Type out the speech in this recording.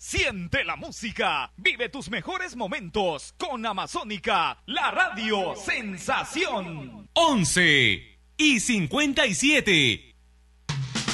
Siente la música, vive tus mejores momentos con Amazónica, la radio sensación. 11:57.